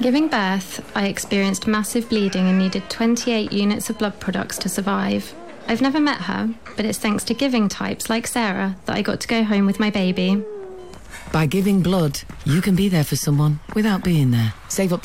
Giving birth, I experienced massive bleeding and needed 28 units of blood products to survive. I've never met her, but it's thanks to giving types like Sarah that I got to go home with my baby. By giving blood, you can be there for someone without being there. Save up